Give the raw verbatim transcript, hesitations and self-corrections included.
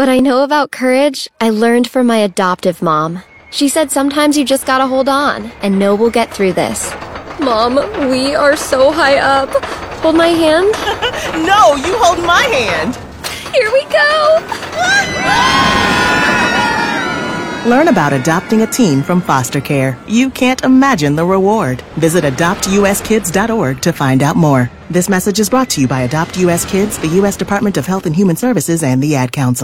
What I know about courage, I learned from my adoptive mom. She said sometimes you just gotta hold on and know we'll get through this. Mom, we are so high up. Hold my hand? No, you hold my hand. Here we go! Learn about adopting a teen from foster care. You can't imagine the reward. Visit adopt u s kids dot org to find out more. This message is brought to you by Adopt U S Kids, the U S Department of Health and Human Services, and the Ad Council.